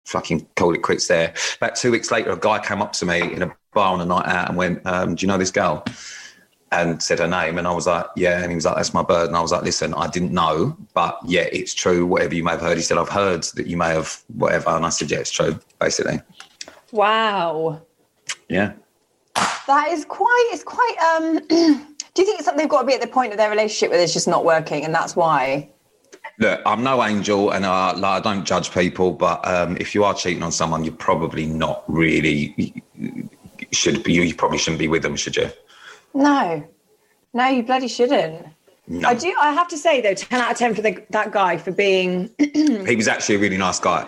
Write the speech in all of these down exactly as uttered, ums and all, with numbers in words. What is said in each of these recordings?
fucking called it quits there. About two weeks later, a guy came up to me in a bar on a night out and went, um, do you know this girl? And said her name. And I was like, yeah. And he was like, that's my bird. And I was like, listen, I didn't know, but yeah, it's true. Whatever you may have heard. He said, I've heard that you may have whatever. And I said, yeah, it's true, basically. Wow. Yeah. That is quite, it's quite, um, do you think it's something they've got to be at the point of their relationship where it's just not working and that's why? Look, I'm no angel and uh, like, I don't judge people, but um, if you are cheating on someone, you're probably not really, should be, you probably shouldn't be with them, should you? No, no, you bloody shouldn't. No. I do. I have to say though, ten out of ten for the, that guy for being. He was actually a really nice guy.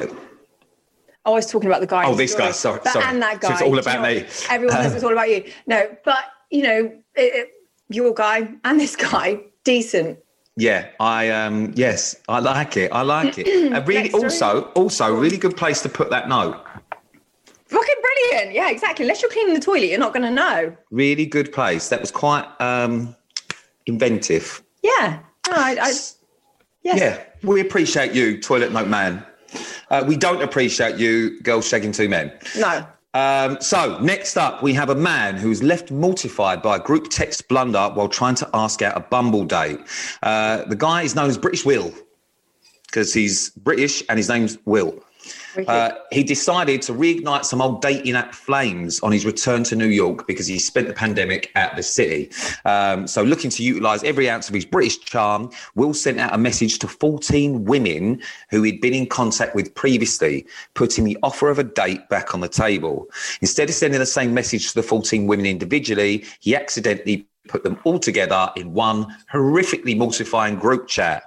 I was talking about the guy. Oh, this guy. Sorry, but, sorry. And that guy. So it's all about you know, me. Everyone says it's all about you. No, but you know, it, it, your guy and this guy, decent. Yeah, I um yes, I like it. I like it. A really also also really good place to put that note. Fucking brilliant. Yeah, exactly. Unless you're cleaning the toilet, you're not going to know. Really good place. That was quite um, inventive. Yeah. No, I, I, yes. Yeah, we appreciate you, Toilet Note Man. Uh, we don't appreciate you, girls shagging two men. No. Um, so next up, we have a man who's left mortified by a group text blunder while trying to ask out a Bumble date. Uh, the guy is known as British Will because he's British and his name's Will. Uh, he decided to reignite some old dating app flames on his return to New York because he spent the pandemic at the city. Um, so looking to utilise every ounce of his British charm, Will sent out a message to fourteen women who he'd been in contact with previously, putting the offer of a date back on the table. Instead of sending the same message to the fourteen women individually, he accidentally put them all together in one horrifically mortifying group chat.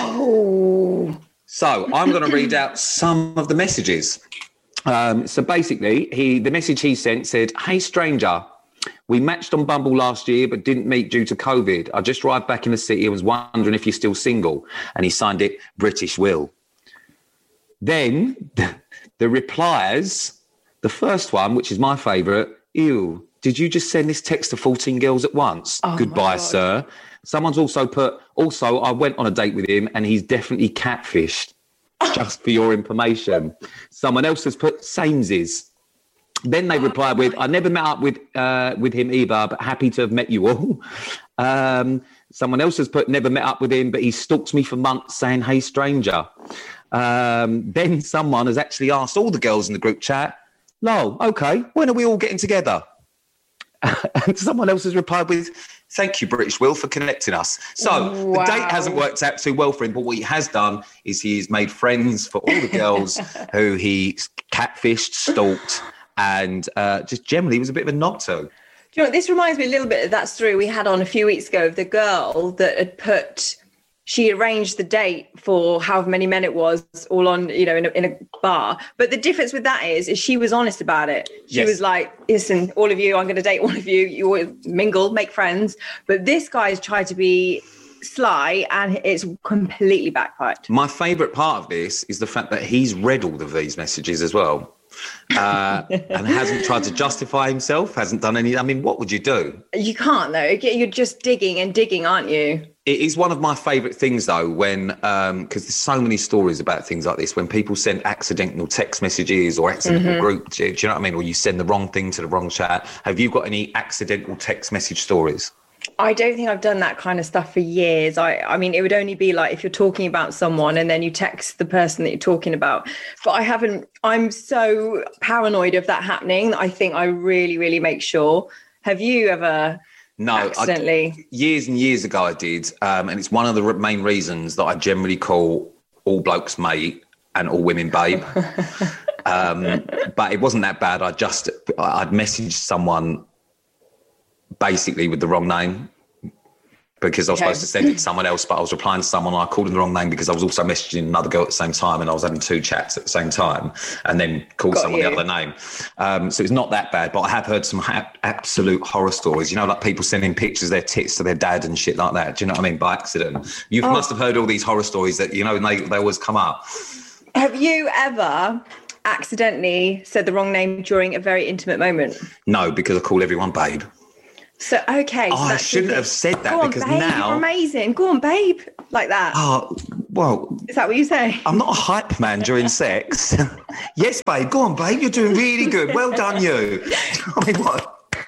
Oh... So I'm going to read out some of the messages. Um, so basically, he the message he sent said, "Hey, stranger, we matched on Bumble last year, but didn't meet due to COVID. I just arrived back in the city and was wondering if you're still single." And he signed it British Will. Then the replies, the first one, which is my favourite, "Ew, did you just send this text to fourteen girls at once? Oh, goodbye, sir." Someone's also put, also, I went on a date with him and he's definitely catfished, just for your information. Someone else has put, samesies. Then they replied with, I never met up with uh, with him either, but happy to have met you all. Um, someone else has put, never met up with him, but he stalks me for months saying, hey, stranger. Um, then someone has actually asked all the girls in the group chat, lol, okay, when are we all getting together? And someone else has replied with, thank you, British Will, for connecting us. So wow. The date hasn't worked out too well for him, but what he has done is he's made friends for all the girls who he catfished, stalked, and uh, just generally was a bit of a knob to. Do you know what, this reminds me a little bit of that story we had on a few weeks ago of the girl that had put... She arranged the date for however many men it was, all on, you know, in a, in a bar. But the difference with that is, is she was honest about it. She yes. was like, listen, all of you, I'm going to date all of you. You all mingle, make friends. But this guy's tried to be sly and it's completely backfired. My favourite part of this is the fact that he's read all of these messages as well. uh, and hasn't tried to justify himself, hasn't done any... I mean, what would you do? You can't, though. You're just digging and digging, aren't you? It is one of my favourite things, though, when... Because um, there's so many stories about things like this, when people send accidental text messages or accidental mm-hmm. group... Do you know what I mean? Or you send the wrong thing to the wrong chat. Have you got any accidental text message stories? I don't think I've done that kind of stuff for years. I, I mean, it would only be like if you're talking about someone and then you text the person that you're talking about. But I haven't, I'm so paranoid of that happening that I think I really, really make sure. Have you ever no, accidentally? I, years and years ago I did. Um, and it's one of the main reasons that I generally call all blokes mate and all women babe. um, but it wasn't that bad. I just, I'd messaged someone basically with the wrong name because I was okay. supposed to send it to someone else, but I was replying to someone and I called him the wrong name because I was also messaging another girl at the same time and I was having two chats at the same time and then called Got someone you. the other name. Um, so it's not that bad, but I have heard some ha- absolute horror stories, you know, like people sending pictures of their tits to their dad and shit like that. Do you know what I mean? By accident. You oh. must have heard all these horror stories that, you know, they, they always come up. Have you ever accidentally said the wrong name during a very intimate moment? No, because I call everyone babe. So, okay. So Oh, I shouldn't have said that Go on, because babe, now... you're amazing. Go on, babe. Like that. Oh, well... Is that what you say? I'm not a hype man during sex. Yes, babe. Go on, babe. You're doing really good. Well done, you. I mean, what?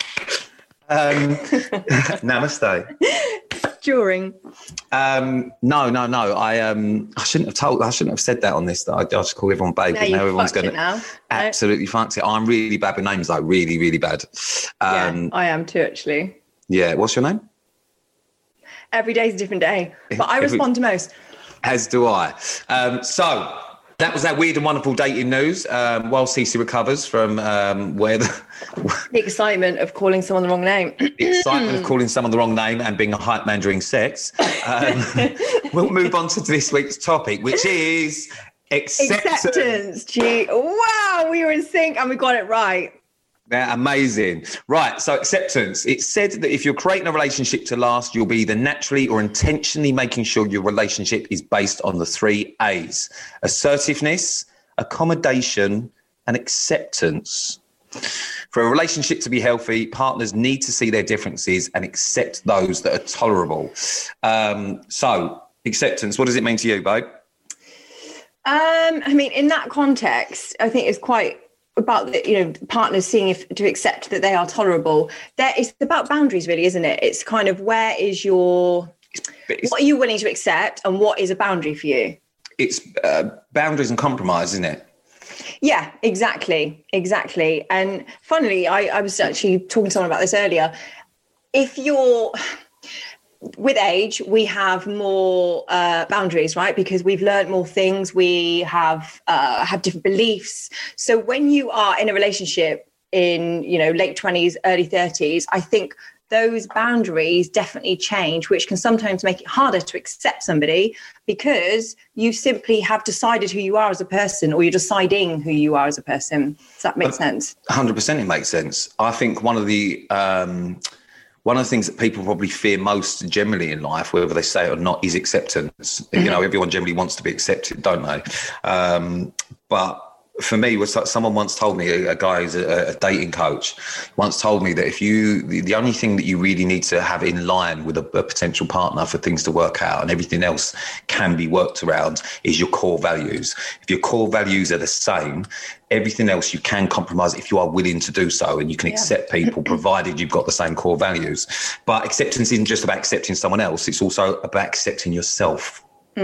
Um, namaste. During. Um, no, no, no. I um, I shouldn't have told. I shouldn't have said that on this. That I, I just call everyone babe. No, Now you everyone's fucked going it now. to absolutely fancy it. I'm really bad with names, like really, really bad. Um, Yeah, I am too, actually. Yeah. What's your name? Every day's a different day, but I Every- respond to most. As do I. Um, so that was that weird and wonderful dating news. Um, while Cece recovers from um, where the, The excitement of calling someone the wrong name. the excitement of calling someone the wrong name and being a hype man during sex, um, we'll move on to this week's topic, which is acceptance. Acceptance. Gee, wow, we were in sync and we got it right. Yeah, amazing. Right, so acceptance. It's said that if you're creating a relationship to last, you'll be either naturally or intentionally making sure your relationship is based on the three A's: assertiveness, accommodation, and acceptance. For a relationship to be healthy, partners need to see their differences and accept those that are tolerable. Um, so, acceptance, what does it mean to you, babe? Um, I mean, in that context, I think it's quite about the, you know, partners seeing if to accept that they are tolerable. There, it's about boundaries, really, isn't it? It's kind of where is your, It's, what are you willing to accept, and what is a boundary for you? it's uh, boundaries and compromise, isn't it? Yeah, exactly, exactly. And funnily, I, I was actually talking to someone about this earlier. If you're with age, we have more uh, boundaries, right? Because we've learned more things. We have uh, have different beliefs. So when you are in a relationship in, you know, late twenties, early thirties, I think those boundaries definitely change, which can sometimes make it harder to accept somebody because you simply have decided who you are as a person, or you're deciding who you are as a person. Does that make sense? one hundred percent it makes sense. I think one of the um, one of the things that people probably fear most generally in life, whether they say it or not, is acceptance. You know, everyone generally wants to be accepted, don't they? Um, but for me, was someone once told me, a, a guy who's a, a dating coach, once told me that if you, the, the only thing that you really need to have in line with a, a potential partner for things to work out and everything else can be worked around is your core values. If your core values are the same, everything else you can compromise if you are willing to do so, and you can yeah. accept people provided you've got the same core values. But acceptance isn't just about accepting someone else. It's also about accepting yourself.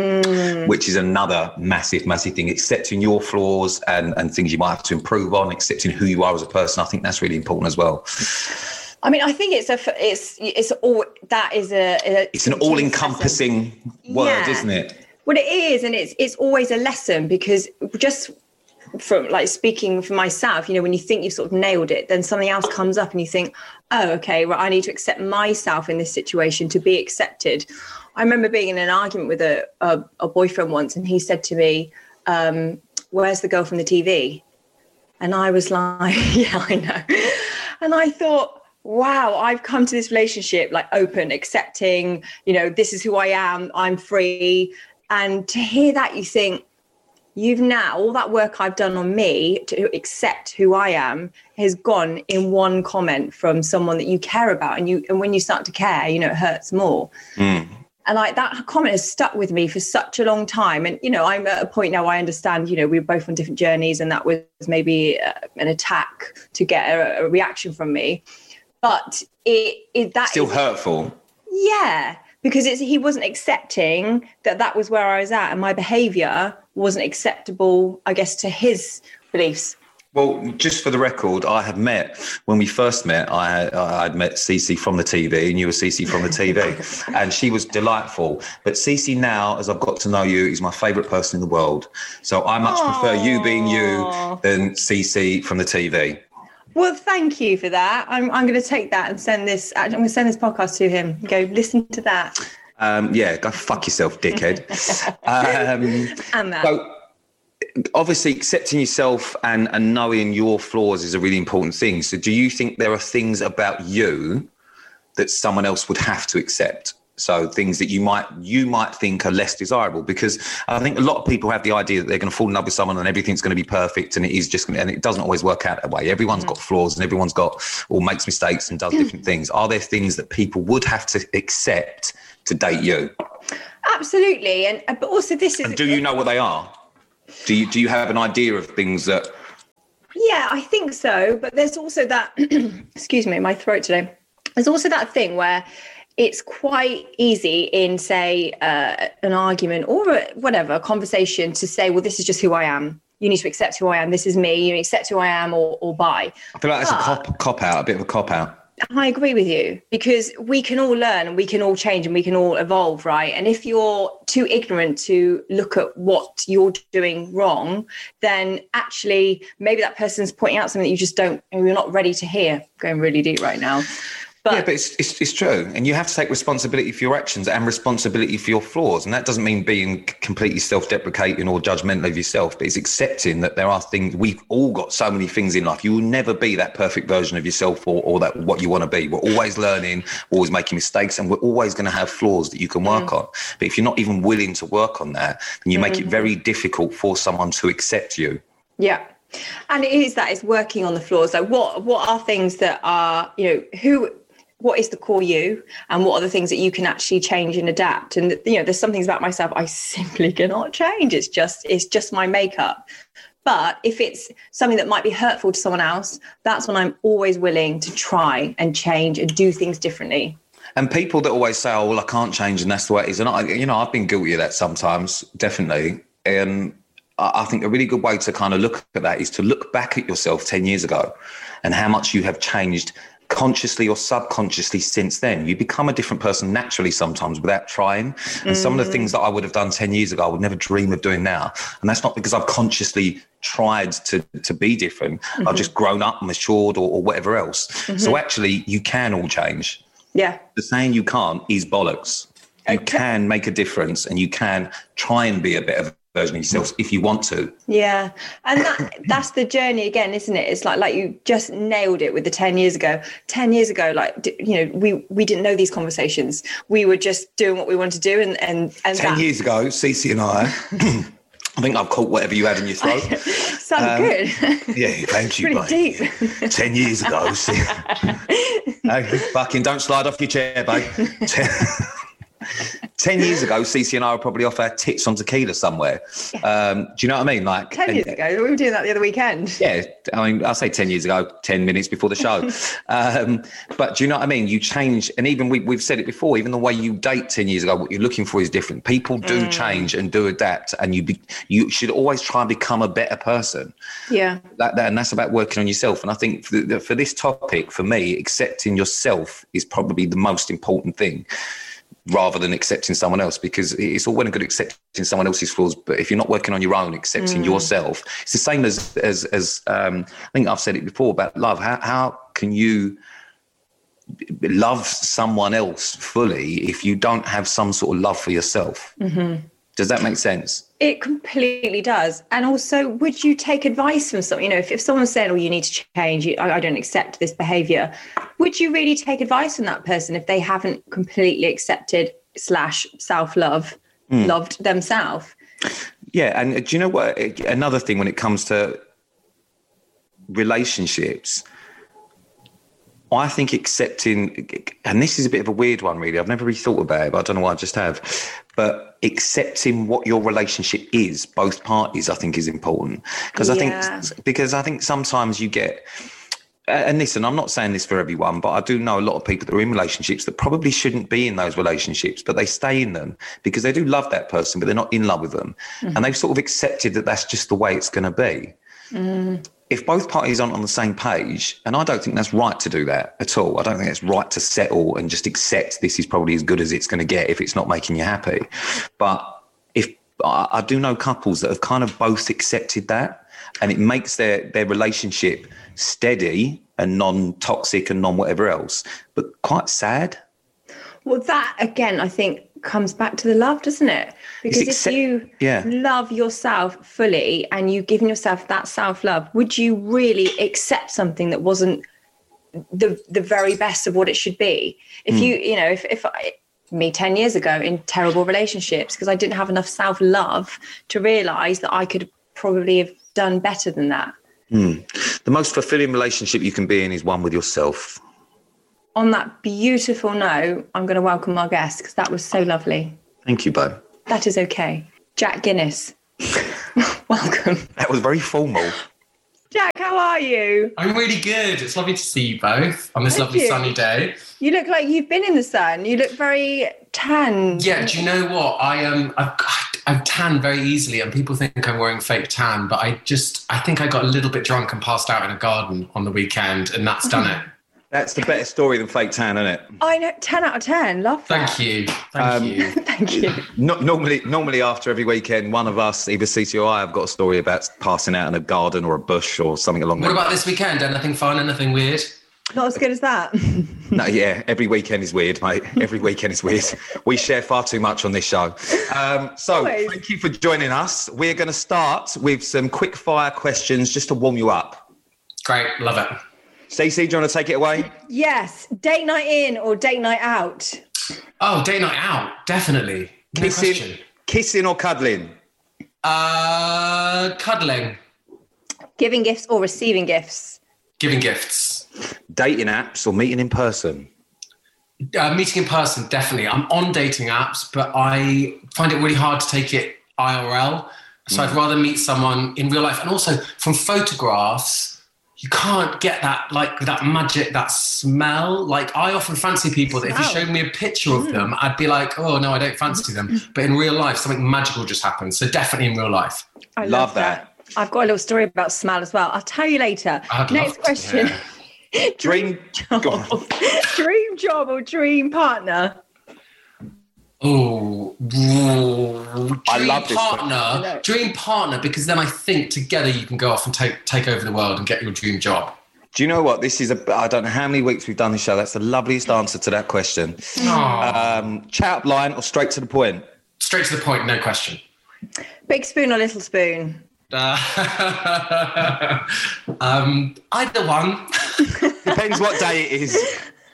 Mm. Which is another massive, massive thing. Accepting your flaws and, and things you might have to improve on, accepting who you are as a person. I think that's really important as well. I mean, I think it's a, it's, it's all, that is a, a it's an all-encompassing word, yeah. isn't it? Well, it is. And it's, it's always a lesson, because just from like speaking for myself, you know, when you think you've sort of nailed it, then something else comes up and you think, oh, okay, well, I need to accept myself in this situation to be accepted. I remember being in an argument with a, a, a boyfriend once, and he said to me, um, where's the girl from the T V? And I was like, yeah, I know. And I thought, wow, I've come to this relationship like open, accepting, you know, this is who I am, I'm free. And to hear that, you think, you've now, all that work I've done on me to accept who I am has gone in one comment from someone that you care about. And you, and when you start to care, you know, it hurts more. Mm. And like that comment has stuck with me for such a long time. And, you know, I'm at a point now I understand, you know, we were both on different journeys, and that was maybe uh, an attack to get a, a reaction from me. But it, it that still is, hurtful. Yeah, because it's, he wasn't accepting that that was where I was at, and my behaviour wasn't acceptable, I guess, to his beliefs. Well, just for the record, I had met, when we first met, I had, I'd met Cece from the T V, and you were Cece from the T V, and she was delightful. But Cece now, as I've got to know you, is my favourite person in the world. So I much Aww. prefer you being you than Cece from the T V. Well, thank you for that. I'm, I'm going to take that and send this, I'm going to send this podcast to him. Go listen to that. Um, yeah, go fuck yourself, dickhead. um, and that. So, obviously, accepting yourself and, and knowing your flaws is a really important thing. So do you think there are things about you that someone else would have to accept? So things that you might you might think are less desirable, because I think a lot of people have the idea that they're going to fall in love with someone and everything's going to be perfect, and it is just going to, and it doesn't always work out that way. Everyone's mm-hmm. got flaws and everyone's got or makes mistakes and does different things. Are there things that people would have to accept to date you? Absolutely, and but also this is. And do you know what they are? Do you do you have an idea of things that? Yeah, I think so. But there's also that. Excuse me, my throat today. There's also that thing where it's quite easy in, say, uh, an argument or a, whatever, a conversation to say, well, this is just who I am. You need to accept who I am. This is me. You accept who I am or, or bye. I feel like that's but, a cop, cop out, a bit of a cop out. I agree with you, because we can all learn and we can all change and we can all evolve, right? And if you're too ignorant to look at what you're doing wrong, then actually maybe that person's pointing out something that you just don't, and you're not ready to hear. Going really deep right now. But, yeah, but it's, it's it's true. And you have to take responsibility for your actions and responsibility for your flaws. And that doesn't mean being completely self-deprecating or judgmental of yourself, but it's accepting that there are things, we've all got so many things in life. You will never be that perfect version of yourself or, or that what you want to be. We're always learning, we're always making mistakes, and we're always going to have flaws that you can work mm. on. But if you're not even willing to work on that, then you make mm-hmm. it very difficult for someone to accept you. Yeah. And it is that, it's working on the flaws. Like what, what are things that are, you know, who... what is the core you, and what are the things that you can actually change and adapt? And, you know, there's some things about myself I simply cannot change. It's just, it's just my makeup. But if it's something that might be hurtful to someone else, that's when I'm always willing to try and change and do things differently. And people that always say, oh, well, I can't change and that's the way it is. And I, you know, I've been guilty of that sometimes, definitely. And I think a really good way to kind of look at that is to look back at yourself ten years ago and how much you have changed consciously or subconsciously since then. You become a different person naturally sometimes without trying. And mm. some of the things that I would have done ten years ago, I would never dream of doing now. And that's not because I've consciously tried to, to be different. Mm-hmm. I've just grown up, matured or, or whatever else. Mm-hmm. So actually you can all change. Yeah. The saying you can't is bollocks. You okay. can make a difference, and you can try and be a bit of version of yourself if you want to. Yeah. And that, that's the journey again, isn't it? It's like like you just nailed it with the ten years ago. ten years ago, like, you know, we we didn't know these conversations. We were just doing what we wanted to do. And, and, and ten that. years ago, Cece and I, I think I've caught whatever you had in your throat. Sounds um, good. Yeah, thank you. Pretty babe. deep. ten years ago. See, hey, fucking don't slide off your chair, babe. ten, ten years ago, Cece and I were probably off our tits on tequila somewhere. Um, do you know what I mean? Like ten and, years ago, we were doing that the other weekend. Yeah, I mean, I say ten years ago, ten minutes before the show. um, but do you know what I mean? You change, and even we, we've said it before. Even the way you date ten years ago, what you're looking for is different. People do mm. change and do adapt, and you be, you should always try and become a better person. Yeah, that, that and that's about working on yourself. And I think for, the, for this topic, for me, accepting yourself is probably the most important thing, rather than accepting someone else, because it's all well and good accepting someone else's flaws, but if you're not working on your own, accepting mm. yourself, it's the same as as as um, I think I've said it before about love. How how can you love someone else fully if you don't have some sort of love for yourself? Mm-hmm. Does that make sense? It completely does. And also, would you take advice from someone? You know, if, if someone said, oh, you need to change, you, I, I don't accept this behaviour, would you really take advice from that person if they haven't completely accepted slash self-love, mm. loved themselves? Yeah. And do you know what? Another thing when it comes to relationships, I think accepting, and this is a bit of a weird one, really. I've never really thought about it, but I don't know why I just have. But accepting what your relationship is, both parties, I think is important. Because yeah. I think, because I think sometimes you get, and listen, I'm not saying this for everyone, but I do know a lot of people that are in relationships that probably shouldn't be in those relationships, but they stay in them because they do love that person, but they're not in love with them. Mm-hmm. And they've sort of accepted that that's just the way it's going to be. Mm. If both parties aren't on the same page, and I don't think that's right to do that at all. I don't think it's right to settle and just accept this is probably as good as it's going to get if it's not making you happy. But if I, I do know couples that have kind of both accepted that, and it makes their, their relationship steady and non-toxic and non-whatever else, but quite sad. Well, that, again, I think comes back to the love, doesn't it? Because accept- if you yeah. love yourself fully and you've given yourself that self-love, would you really accept something that wasn't the the very best of what it should be? If mm. you, you know, if, if I, me ten years ago in terrible relationships because I didn't have enough self-love to realise that I could probably have done better than that. Mm. The most fulfilling relationship you can be in is one with yourself. On that beautiful note, I'm going to welcome our guest because that was so lovely. Thank you, Bo. That is okay. Jack Guinness. Welcome. That was very formal. Jack, how are you? I'm really good. It's lovely to see you both on this Thank lovely you. sunny day. You look like you've been in the sun. You look very tan. Yeah, do you know what? I um, I, I'm tan very easily, and people think I'm wearing fake tan, but I just, I think I got a little bit drunk and passed out in a garden on the weekend, and that's done it. That's the better story than fake tan, isn't it? I know, ten out of ten. Love that. Thank you. Thank Um, you. Thank you. No, normally, normally after every weekend, one of us, either C C or I, have got a story about passing out in a garden or a bush or something along What that. about this weekend? Anything fun? Anything weird? Not as good as that. No, yeah, every weekend is weird, mate. Every weekend is weird. We share far too much on this show. Um, so Always. thank you for joining us. We're going to start with some quick fire questions just to warm you up. Great. Love it. Stacey, do you want to take it away? Yes. Date night in or date night out? Oh, day night out. Definitely. No Kissing, question. kissing or cuddling? Uh, cuddling. Giving gifts or receiving gifts? Giving gifts. Dating apps or meeting in person? Uh, meeting in person, definitely. I'm on dating apps, but I find it really hard to take it I R L. So mm. I'd rather meet someone in real life. And also from photographs, you can't get that, like that magic, that smell. Like I often fancy people that if you showed me a picture of mm. them, I'd be like, oh no, I don't fancy them. But in real life, something magical just happens. So definitely in real life. I love, Love that. that. I've got a little story about smell as well. I'll tell you later. I'd Next love question. To, yeah. Dream, job. Dream job or dream partner? Oh, I love this partner. Dream partner, because then I think together you can go off and take take over the world and get your dream job. Do you know what? This is a, I don't know how many weeks we've done this show. That's the loveliest answer to that question. Um, chat up line or straight to the point? Straight to the point, no question. Big spoon or little spoon? Uh, um, either one. Depends what day it is.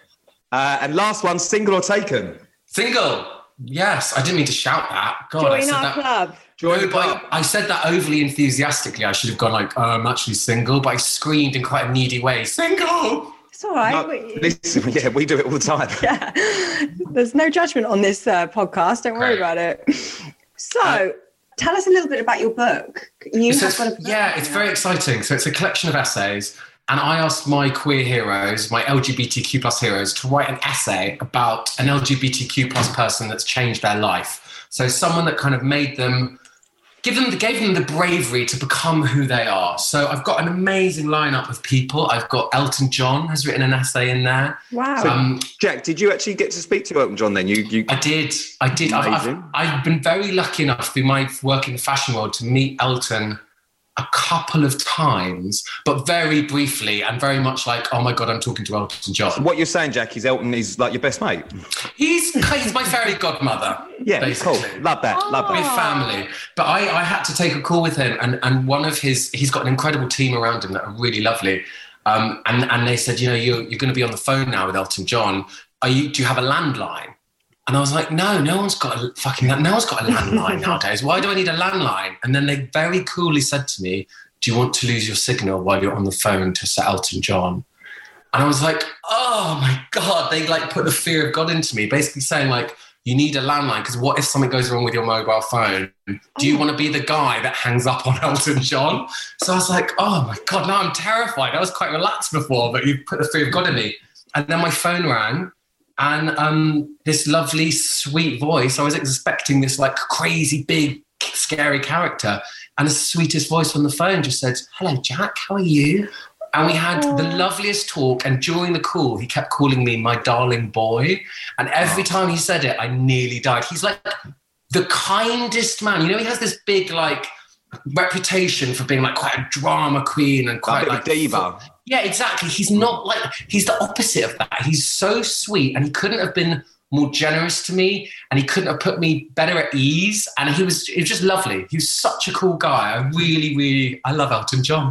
Uh, and last one, single or taken? Single. Yes, I didn't mean to shout that. God, Join I said our that. club. Join the No, but club. I, I said that overly enthusiastically. I should have gone like, oh, I'm actually single, but I screamed in quite a needy way, single! It's all right. No, We- listen, yeah, we do it all the time. yeah. There's no judgment on this uh, podcast. Don't worry Great. about it. So, tell us a little bit about your book. You So have it's- got a book yeah, it's now. very exciting. So it's a collection of essays, and I asked my queer heroes, my L G B T Q plus heroes, to write an essay about an L G B T Q plus person that's changed their life. So someone that kind of made them, give them, gave them the bravery to become who they are. So I've got an amazing lineup of people. I've got Elton John has written an essay in there. Wow. Um, Jack, did you actually get to speak to Elton John then? You, you. I did. I did. I've, I've, Amazing. I've been very lucky enough through my work in the fashion world to meet Elton a couple of times, but very briefly and very much like, oh my God, I'm talking to Elton John. What you're saying, Jack, is Elton is like your best mate? He's, he's my fairy godmother. Yeah, basically. cool. Love that. Love We're that. family. But I, I had to take a call with him, and, and one of his, he's got an incredible team around him that are really lovely. Um, and, and they said, you know, you're, you're going to be on the phone now with Elton John. Are you, do you have a landline? And I was like, no, no one's got a fucking, no one's got a landline nowadays. Why do I need a landline? And then they very coolly said to me, do you want to lose your signal while you're on the phone to Sir Elton John? And I was like, oh my God, they like put the fear of God into me, basically saying like, you need a landline because what if something goes wrong with your mobile phone? Do you want to be the guy that hangs up on Elton John? So I was like, oh my God, now I'm terrified. I was quite relaxed before, but you put the fear of God in me. And then my phone rang and um, this lovely, sweet voice, I was expecting this like crazy, big, scary character. And the sweetest voice on the phone just said, hello, Jack, how are you? And we had the loveliest talk. And during the call, he kept calling me my darling boy. And every time he said it, I nearly died. He's like the kindest man. You know, he has this big, like, reputation for being like quite a drama queen and quite Like a bit of like a diva. Yeah, exactly. He's not like, he's the opposite of that. He's so sweet, and he couldn't have been more generous to me, and he couldn't have put me better at ease. And he was, he was just lovely. He was such a cool guy. I really, really, I love Elton John.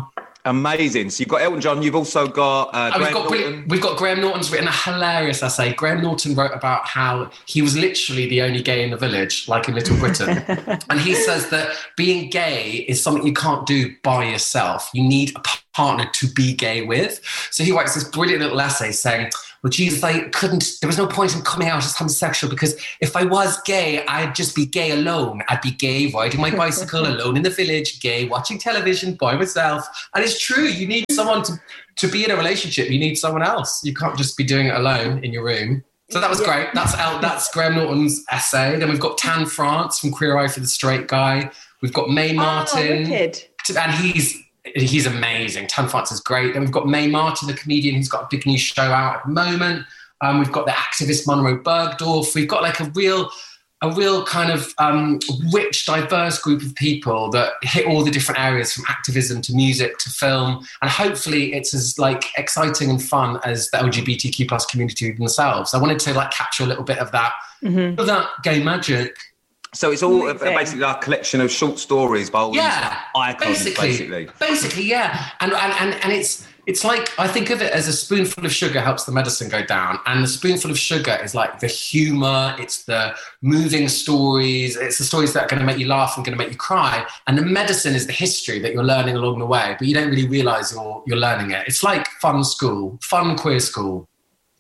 Amazing. So you've got Elton John. You've also got uh, oh, Graham we've got Norton. We've got Graham Norton's written a hilarious essay. Graham Norton wrote about how he was literally the only gay in the village, like in Little Britain. And he says that being gay is something you can't do by yourself. You need a partner to be gay with. So he writes this brilliant little essay saying, well, Jesus, I couldn't, there was no point in coming out as homosexual because if I was gay, I'd just be gay alone. I'd be gay riding my bicycle alone in the village, gay watching television by myself. And it's true, you need someone to, to be in a relationship. You need someone else. You can't just be doing it alone in your room. So that was yeah. great. That's El, that's Graham Norton's essay. Then we've got Tan France from Queer Eye for the Straight Guy. We've got Mae Martin. Oh, and he's He's amazing. Tan France is great. Then we've got Mae Martin, the comedian, who's got a big new show out at the moment. Um, we've got the activist Monroe Bergdorf. We've got like a real, a real kind of um, rich, diverse group of people that hit all the different areas from activism to music to film. And hopefully it's as like exciting and fun as the L G B T Q plus community themselves. I wanted to like capture a little bit of that, mm-hmm. of that gay magic. So it's all Amazing. basically a collection of short stories by all yeah, these icons, basically, basically. Basically, yeah. And, and and and it's it's like, I think of it as a spoonful of sugar helps the medicine go down. And the spoonful of sugar is like the humour, it's the moving stories, it's the stories that are going to make you laugh and going to make you cry. And the medicine is the history that you're learning along the way, but you don't really realise you're you're learning it. It's like fun school, fun queer school.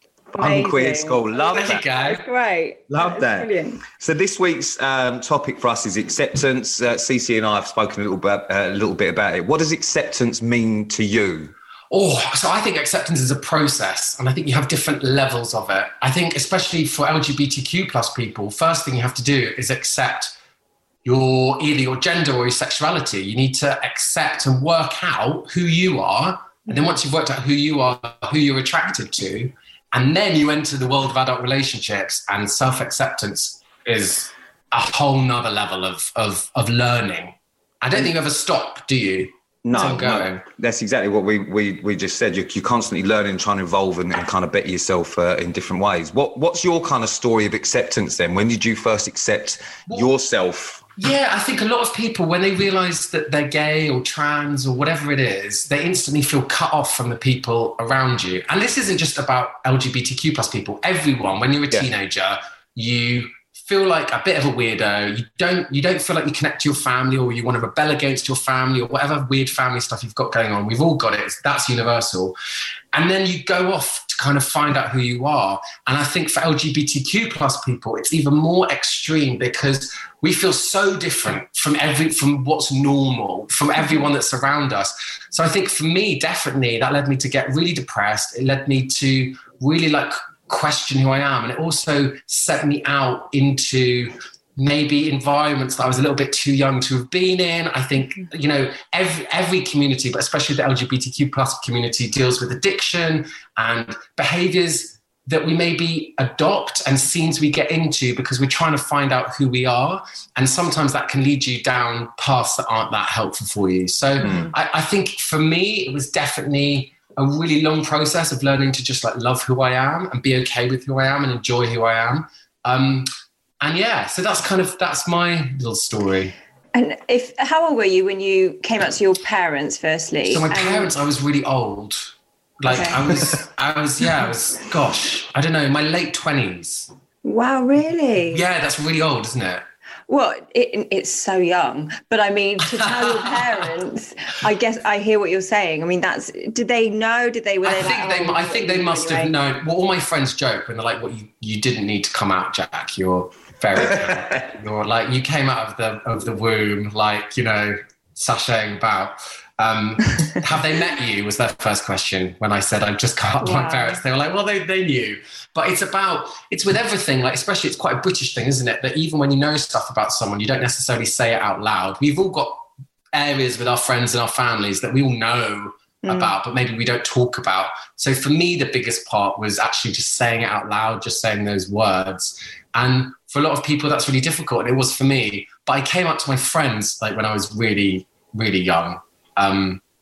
Fun queer school. Love there that. You go. That's great. Love That's that. Brilliant. So this week's um, topic for us is acceptance. Uh, Cece and I have spoken a little bit, uh, a little bit about it. What does acceptance mean to you? Oh, so I think acceptance is a process, and I think you have different levels of it. I think especially for L G B T Q plus people, first thing you have to do is accept your either your gender or your sexuality. You need to accept and work out who you are, and then once you've worked out who you are, who you're attracted to, and then you enter the world of adult relationships, and self-acceptance is a whole nother level of, of, of learning. I don't think you ever stop, do you? No, no, that's exactly what we, we, we just said. You're, you're constantly learning, trying to evolve and, and kind of better yourself uh, in different ways. What What's your kind of story of acceptance then? When did you first accept well, yourself? Yeah, I think a lot of people, when they realise that they're gay or trans or whatever it is, they instantly feel cut off from the people around you. And this isn't just about L G B T Q plus people. Everyone, when you're a teenager, yeah. you feel like a bit of a weirdo. You don't you don't feel like you connect to your family, or you want to rebel against your family, or whatever weird family stuff you've got going on. We've all got it. That's universal. And then you go off to kind of find out who you are. And I think for L G B T Q plus people, it's even more extreme because we feel so different from every from what's normal, from everyone that's around us. So I think for me, definitely, that led me to get really depressed. It led me to really like question who I am. And it also set me out into maybe environments that I was a little bit too young to have been in. I think, you know, every, every community, but especially the L G B T Q plus community, deals with addiction and behaviors that we maybe adopt and scenes we get into because we're trying to find out who we are. And sometimes that can lead you down paths that aren't that helpful for you. So mm. I, I think for me, it was definitely a really long process of learning to just like love who I am and be okay with who I am and enjoy who I am. Um, and yeah, so that's kind of, that's my little story. And if, how old were you when you came out to your parents firstly? So my and... parents, I was really old. Like okay. I was, I was, yeah, I was, gosh, I don't know, in my late twenties. Wow, really? Yeah, that's really old, isn't it? Well, it, it's so young, but I mean, to tell your parents, I guess I hear what you're saying. I mean, that's, did they know? Did they, were they I think like, they, oh, I think they must anyway? have known. Well, all my friends joke when they're like, well, you, you didn't need to come out, Jack. You're very, you're like, you came out of the, of the womb, like, you know, sashaying about. Um, have they met you was their first question when I said I'd just come up to wow. my parents. They were like, well, they, they knew. But it's about, it's with everything, like especially it's quite a British thing, isn't it? That even when you know stuff about someone, you don't necessarily say it out loud. We've all got areas with our friends and our families that we all know mm. about, but maybe we don't talk about. So for me, the biggest part was actually just saying it out loud, just saying those words. And for a lot of people, that's really difficult. And it was for me. But I came up to my friends like when I was really, really young. Um,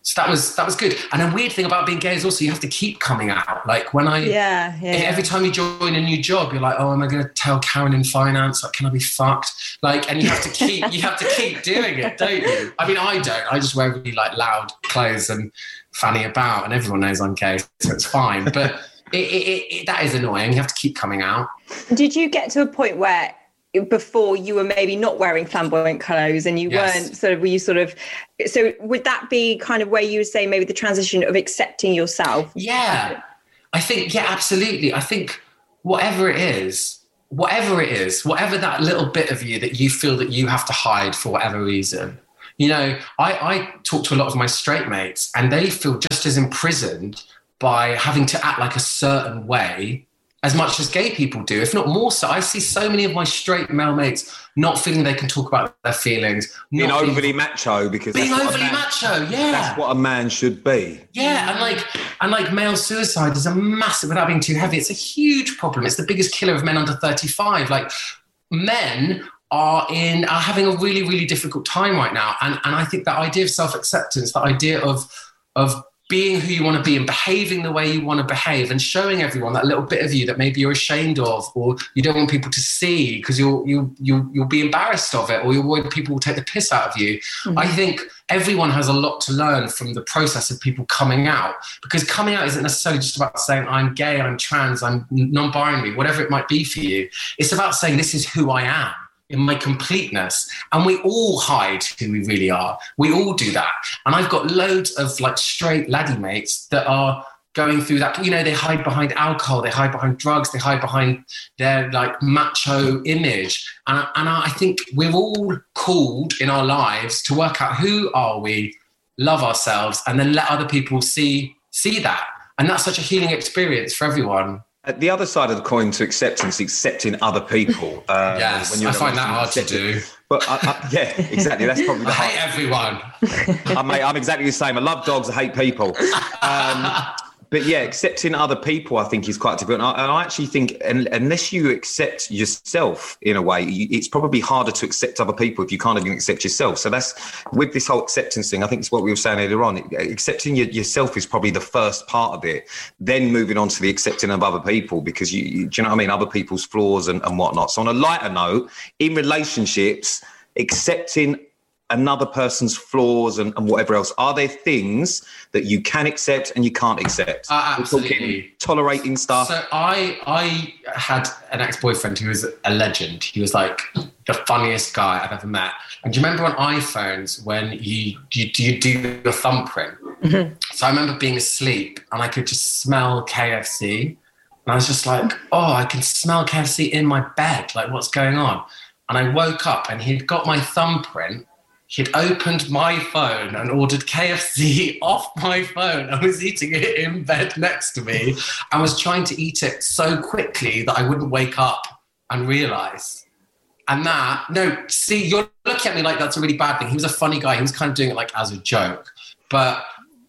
So that was that was good. And a weird thing about being gay is also you have to keep coming out. Like when I, yeah, yeah. every time you join a new job, you're like, oh, am I going to tell Karen in finance? Like, can I be fucked? Like, and you have to keep, you have to keep doing it, don't you? I mean, I don't. I just wear really like loud clothes and fanny about, and everyone knows I'm gay, so it's fine. But it, it, it, that is annoying. You have to keep coming out. Did you get to a point where, before, you were maybe not wearing flamboyant clothes and you Yes. weren't sort of, were you sort of, so would that be kind of where you would say maybe the transition of accepting yourself? Yeah, I think, yeah, absolutely. I think whatever it is, whatever it is, whatever that little bit of you that you feel that you have to hide for whatever reason, you know, I, I talk to a lot of my straight mates and they feel just as imprisoned by having to act like a certain way as much as gay people do, if not more so. I see so many of my straight male mates not feeling they can talk about their feelings. Being not overly feeling, macho because being that's what a overly man- macho, yeah. That's what a man should be. Yeah, and like and like male suicide is a massive, without being too heavy, it's a huge problem. It's the biggest killer of men under thirty-five. Like men are in are having a really, really difficult time right now. And and I think that idea of self-acceptance, the idea of of being who you want to be and behaving the way you want to behave and showing everyone that little bit of you that maybe you're ashamed of or you don't want people to see because you'll, you, you, you'll be embarrassed of it or you're worried people will take the piss out of you. Mm-hmm. I think everyone has a lot to learn from the process of people coming out, because coming out isn't necessarily just about saying I'm gay, I'm trans, I'm non-binary, whatever it might be for you. It's about saying this is who I am in my completeness. And we all hide who we really are. We all do that. And I've got loads of like straight laddie mates that are going through that. You know, they hide behind alcohol, they hide behind drugs, they hide behind their like macho image. And, and I think we're all called in our lives to work out who are we, love ourselves, and then let other people see, see that. And that's such a healing experience for everyone. At the other side of the coin to acceptance, accepting other people. Uh, yes, when you're I find that hard to do. But I, I, yeah, exactly. That's probably the I hate hard. everyone. I, mate, I'm exactly the same. I love dogs. I hate people. Um, but yeah, accepting other people, I think, is quite difficult. And I, and I actually think and, unless you accept yourself in a way, you, it's probably harder to accept other people if you can't even accept yourself. So that's with this whole acceptance thing. I think it's what we were saying earlier on. Accepting your, yourself is probably the first part of it. Then moving on to the accepting of other people, because you, you do you know what I mean? Other people's flaws and, and whatnot. So on a lighter note, in relationships, accepting another person's flaws and, and whatever else, are there things that you can accept and you can't accept? Uh, absolutely. Tolerating stuff. So I I had an ex-boyfriend who was a legend. He was like the funniest guy I've ever met. And do you remember on iPhones when you you, you do your thumbprint? Mm-hmm. So I remember being asleep and I could just smell K F C. And I was just like, oh, I can smell K F C in my bed. Like, what's going on? And I woke up and he'd got my thumbprint. He'd opened my phone and ordered K F C off my phone. I was eating it in bed next to me and was trying to eat it so quickly that I wouldn't wake up and realise. And that, no, see, you're looking at me like that's a really bad thing. He was a funny guy. He was kind of doing it like as a joke. But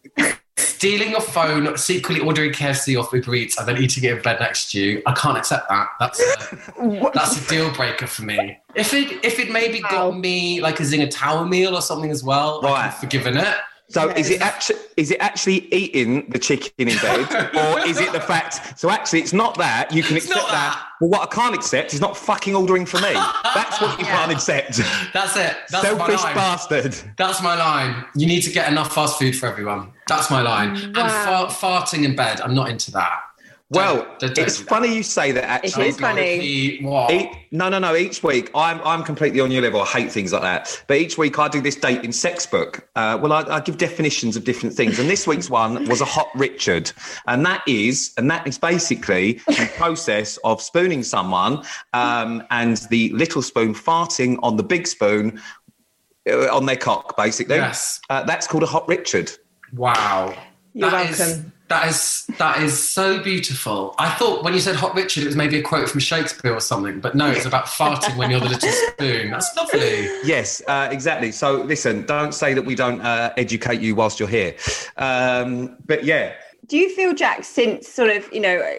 stealing your phone, secretly ordering K F C off Uber Eats and then eating it in bed next to you, I can't accept that. That's a, that's a deal breaker for me. If it if it maybe got me like a Zinger Tower meal or something as well, right. I could have forgiven it. So yes. is it actually is it actually eating the chicken in bed, or is it the fact? So actually, it's not that you can it's accept that. that. Well, what I can't accept is not fucking ordering for me. That's what you yeah. can't accept. That's it. That's Selfish my line. bastard. That's my line. You need to get enough fast food for everyone. That's my line. Wow. And fart, farting in bed, I'm not into that. Well, don't, don't it's funny you say that, actually. It is funny. What? Each, no, no, no. Each week, I'm I'm completely on your level. I hate things like that. But each week, I do this dating sex book. Uh, well, I, I give definitions of different things. And this week's one was a hot Richard. And that is, and that is basically the process of spooning someone um, and the little spoon farting on the big spoon uh, on their cock, basically. Yes. Uh, that's called a hot Richard. Wow. You're that welcome. Is, that is that is so beautiful. I thought when you said Hot Richard, it was maybe a quote from Shakespeare or something, but no, it's about farting when you're the little spoon. That's lovely. Yes, uh, exactly. So listen, don't say that we don't uh, educate you whilst you're here. Um, but yeah, Do you feel, Jack, since sort of, you know,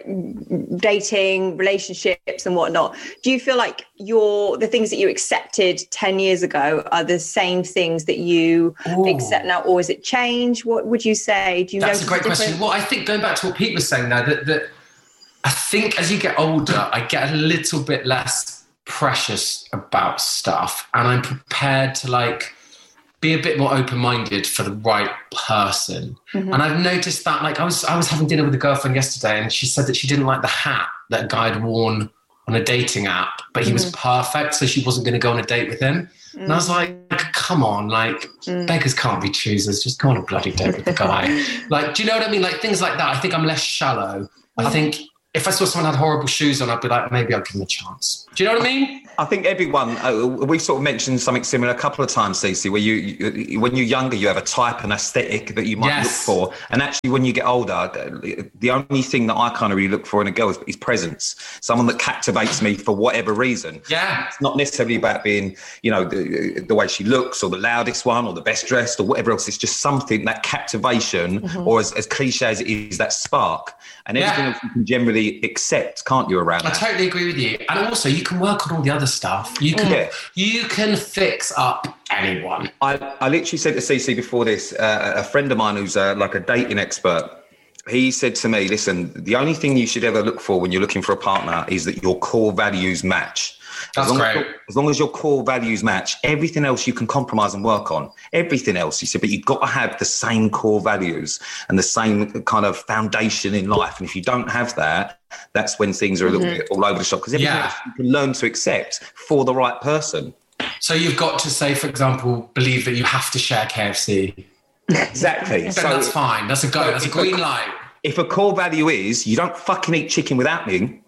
dating, relationships and whatnot, do you feel like your the things that you accepted ten years ago are the same things that you Ooh. accept now, or is it change? What would you say? Do you That's notice a great question. Well, I think going back to what Pete was saying there, that, that I think as you get older, I get a little bit less precious about stuff, and I'm prepared to like be a bit more open-minded for the right person. Mm-hmm. And I've noticed that, like, I was I was having dinner with a girlfriend yesterday, and she said that she didn't like the hat that a guy had worn on a dating app, but he mm-hmm. was perfect, so she wasn't going to go on a date with him. Mm-hmm. And I was like, come on, like, mm. beggars can't be choosers. Just go on a bloody date with the guy. Like, do you know what I mean? Like, things like that. I think I'm less shallow. Mm-hmm. I think if I saw someone had horrible shoes on, I'd be like, maybe I'll give them a chance. Do you know what I mean? I think everyone, uh, we've sort of mentioned something similar a couple of times, Cece, where you, you, when you're younger, you have a type and aesthetic that you might yes. look for. And actually, when you get older, the only thing that I kind of really look for in a girl is, is presence. Someone that captivates me for whatever reason. Yeah. It's not necessarily about being, you know, the, the way she looks or the loudest one or the best dressed or whatever else. It's just something, that captivation, mm-hmm. or as, as cliche as it is, that spark. And everything yeah. else you can generally accept, can't you, around I that? totally agree with you. And also, you can work on all the other stuff. You can yeah. you can fix up anyone. I, I literally said to Cece before this, uh, a friend of mine who's uh, like a dating expert, he said to me, listen, the only thing you should ever look for when you're looking for a partner is that your core values match. That's as great. As, as long as your core values match, everything else you can compromise and work on. Everything else, he said, but you've got to have the same core values and the same kind of foundation in life. And if you don't have that, that's when things are a little mm-hmm. bit all over the shop. Because everything yeah. else you can learn to accept for the right person. So you've got to say, for example, believe that you have to share K F C. Exactly. Then so that's fine. That's a go. So that's a green a, light. If a core value is you don't fucking eat chicken without me,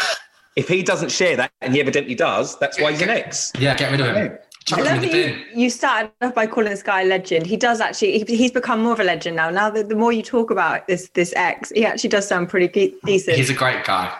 if he doesn't share that, and he evidently does, that's why he's an ex. Yeah, get rid of him. I love that you, you started off by calling this guy a legend. He does actually, he, he's become more of a legend now. Now, the, the more you talk about this this ex, he actually does sound pretty ge- decent. He's a great guy.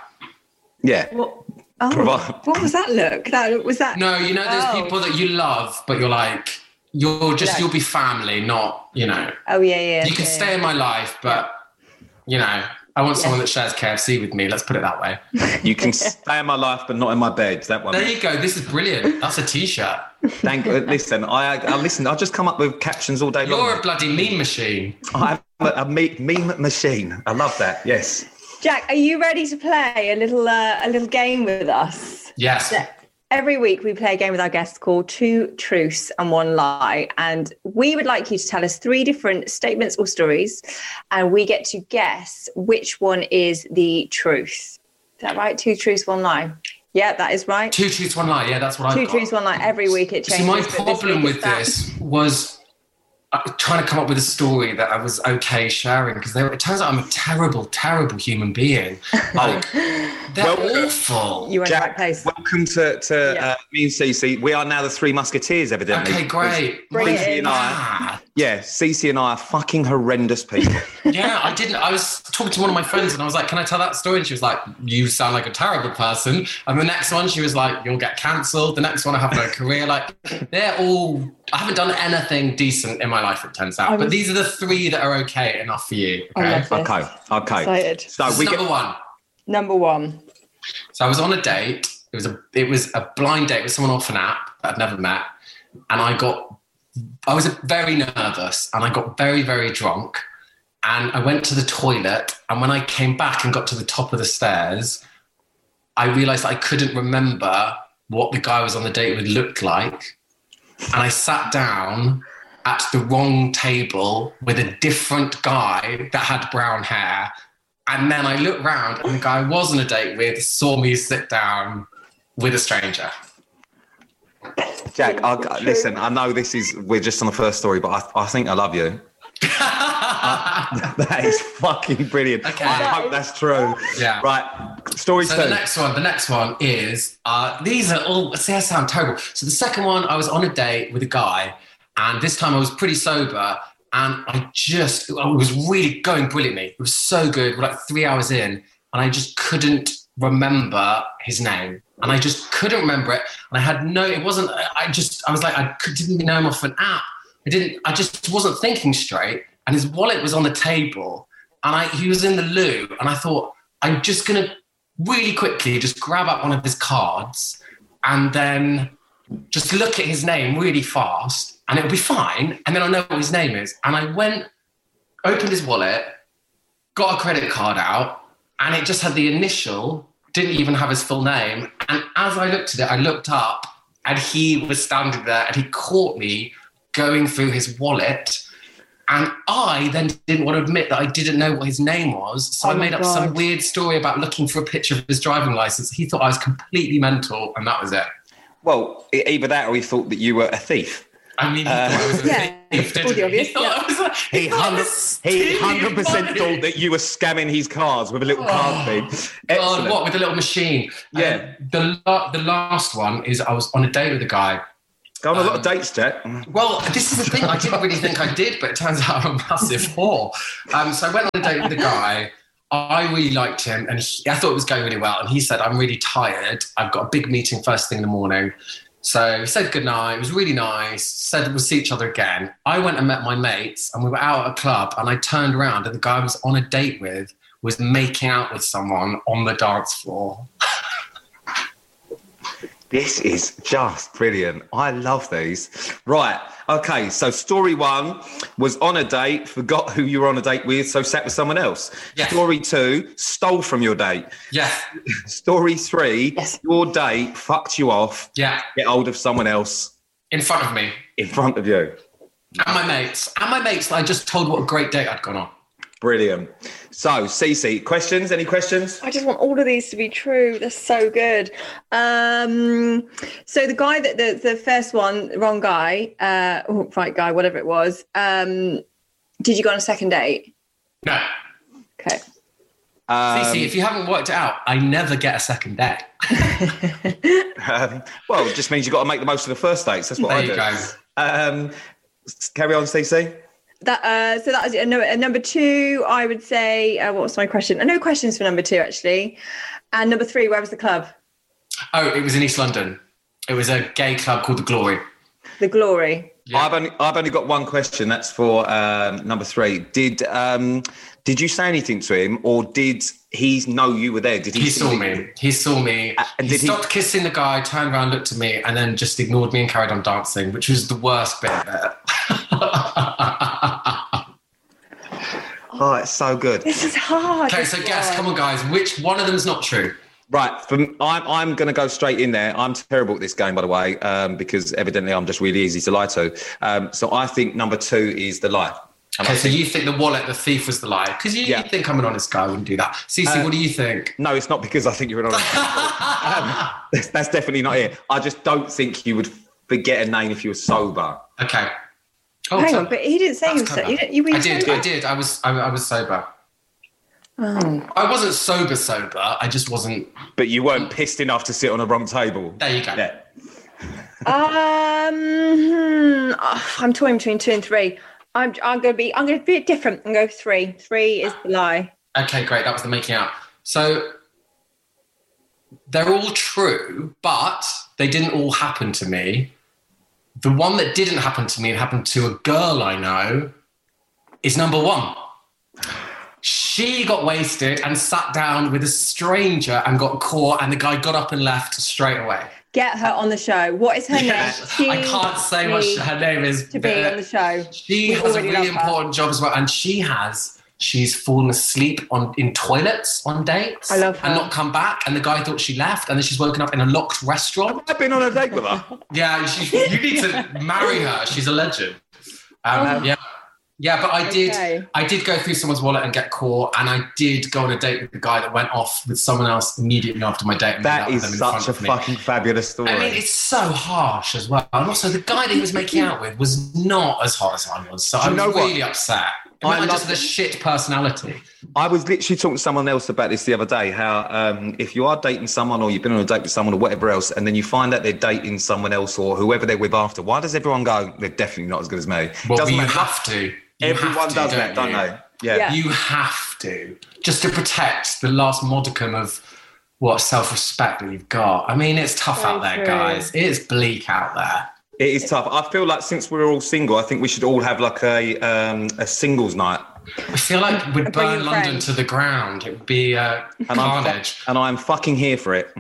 Yeah. What, oh, what was that look? That was that? No, you know, there's oh. people that you love, but you're like, you're just, no. you'll be family, not, you know. Oh, yeah, yeah. You can yeah, stay yeah. in my life, but, you know. I want yeah. someone that shares K F C with me. Let's put it that way. You can stay in my life, but not in my bed. That one. There you go. This is brilliant. That's a T-shirt. Thank you. Listen, I, I listen. I just come up with captions all day You're long. You're a bloody meme machine. I'm a, a meme machine. I love that. Yes. Jack, are you ready to play a little uh, a little game with us? Yes. Yeah. Every week we play a game with our guests called Two Truths and One Lie. And we would like you to tell us three different statements or stories, and we get to guess which one is the truth. Is that right? Two truths, one lie. Yeah, that is right. Two truths, one lie. Yeah, that's what I've Two got. Two truths, one lie. Every week it changes. See, my problem with this was trying to come up with a story that I was okay sharing, because it turns out I'm a terrible, terrible human being. Like, they're well, awful. You were in Jack, the right place. Welcome to, to yeah. uh, me and Cece. We are now the Three Musketeers, evidently. Okay, great. Cece and I, yeah, Cece and I are fucking horrendous people. Yeah, I didn't. I was talking to one of my friends and I was like, can I tell that story? And she was like, you sound like a terrible person. And the next one, she was like, you'll get cancelled. The next one, I have no career. Like, they're all, I haven't done anything decent in my life, it turns out. Was, but these are the three that are okay enough for you. Okay, okay, okay. Excited. So this we number get... one. Number one. So I was on a date. It was a it was a blind date with someone off an app that I'd never met. And I got, I was very nervous and I got very, very drunk. And I went to the toilet. And when I came back and got to the top of the stairs, I realized I couldn't remember what the guy I was on the date with looked like. And I sat down at the wrong table with a different guy that had brown hair. And then I looked round and the guy I was on a date with saw me sit down with a stranger. Jack, I, listen, I know this is, we're just on the first story, but I, I think I love you. uh, that is fucking brilliant. Okay. I hope that's true. Yeah. Right. Story so two. the next one, the next one is, uh, these are all, see, I sound terrible. So the second one, I was on a date with a guy and this time I was pretty sober. And I just, it was really going brilliantly. It was so good. We're like three hours in and I just couldn't remember his name. And I just couldn't remember it. And I had no, it wasn't, I just, I was like, I didn't even know him off an app. I didn't, I just wasn't thinking straight. And his wallet was on the table. and I he was in the loo, and I thought, I'm just going to really quickly just grab up one of his cards and then just look at his name really fast, and it'll be fine, and then I'll know what his name is. And I went, opened his wallet, got a credit card out, and it just had the initial, didn't even have his full name. And as I looked at it, I looked up, and he was standing there, and he caught me going through his wallet. And I then didn't want to admit that I didn't know what his name was. So oh I made up God. some weird story about looking for a picture of his driving license. He thought I was completely mental, and that was it. Well, e- either that or he thought that you were a thief. I mean, he Uh, thought I was a yeah, thief, didn't all the he? obvious, He thought yeah. I was a- He he thought I hundred was he stealing hundred percent money. thought that you were scamming his cards with a little card thing. God, Excellent. what, with a little machine? Yeah. Um, the, la- the last one is I was on a date with a guy. Go on a lot of Um, dates, Jack. Well, this is the thing. I didn't really think I did, but it turns out I'm a massive whore. Um, so I went on a date with a guy. I really liked him, and he, I thought it was going really well. And he said, I'm really tired. I've got a big meeting first thing in the morning. So he said goodnight. It was really nice. Said we'll see each other again. I went and met my mates, and we were out at a club, and I turned around, and the guy I was on a date with was making out with someone on the dance floor. This is just brilliant. I love these. Right. Okay. So story one was on a date, forgot who you were on a date with, so sat with someone else. Yes. Story two, stole from your date. Yes. Story three, Yes. your date fucked you off, Yeah. get hold of someone else In front of me. in front of you. And my mates. And my mates that I just told what a great date I'd gone on. Brilliant. So, Cece, questions? Any questions? I just want all of these to be true. They're so good. Um, so the guy that the, the first one, the wrong guy, uh, oh, right guy, whatever it was. Um, did you go on a second date? No. Okay. Um, Cece, if you haven't worked it out, I never get a second date. um, well, it just means you've got to make the most of the first dates. That's what There I you do. go. Um, carry on, Cece. That uh, so that was uh, no, uh, number two. I would say. Uh, what was my question? Uh, no questions for number two actually. And number three, where was the club? Oh, it was in East London. It was a gay club called The Glory. The Glory. Yeah. I've only I've only got one question. That's for um, number three. Did um, did you say anything to him, or did he know you were there? Did he? He see saw you? me. He saw me. Uh, and he did he- stopped kissing the guy, turned around, looked at me, and then just ignored me and carried on dancing, which was the worst bit of it. Oh, it's so good. This is hard. Okay, This so is guess, hard. come on, guys, which one of them's not true? Right, from, I'm I'm going to go straight in there. I'm terrible at this game, by the way, um, because evidently I'm just really easy to lie to. Um, so I think number two is the lie. And Okay, I so think- you think the wallet, the thief was the lie? Because you, Yeah. you think I'm an honest guy, I wouldn't do that. Cece, Uh, what do you think? No, it's not because I think you're an honest. um, that's, that's definitely not it. I just don't think you would forget a name if you were sober. Okay. Oh, Hang so- on, but he didn't say he that's was. So, clever. you, didn't- you were I did, sober? I did. I was, I, I was sober. Oh. I wasn't sober, sober. I just wasn't. But you weren't pissed enough to sit on a wrong table. There you go. Yeah. Um, hmm, oh, I'm torn between two and three. I'm I'm gonna be I'm gonna be different and go three. Three is the lie. Okay, great. That was the making out. So they're all true, but they didn't all happen to me. The one that didn't happen to me and happened to a girl I know is number one. She got wasted and sat down with a stranger and got caught, and the guy got up and left straight away. Get her on the show. What is her Yeah, name? She I can't say what needs her name is. to be but on the show. She We has a already really love her. important job as well, and she has. She's fallen asleep on in toilets on dates. I love her. And not come back, and the guy thought she left, and then she's woken up in a locked restaurant. I've been on a date with her. Yeah, she, you need to marry her. She's a legend. Um, Oh. Yeah, yeah, but I did. Okay. I did go through someone's wallet and get caught, and I did go on a date with the guy that went off with someone else immediately after my date. And made That out with is them in such front a of me. fucking fabulous story. I mean, it's so harsh as well. And also, the guy that he was making out with was not as hot as I was. So Do you I'm know what? really upset. I, I mean, I love just had a shit personality. I was literally talking to someone else about this the other day, how um, if you are dating someone or you've been on a date with someone or whatever else, and then you find out they're dating someone else or whoever they're with after, why does everyone go, they're definitely not as good as me? Well, Doesn't you matter. have to. You Everyone have to, does don't that, don't you? they? Yeah. Yeah. You have to. Just to protect the last modicum of what self-respect that you've got. I mean, it's tough Very out there, true. guys. It's bleak out there. It is tough. I feel like since we're all single, I think we should all have like a um, a singles night. I feel like we'd And bring burn your London friends. to the ground. It would be uh, And I'm, carnage. fu- and I'm fucking here for it.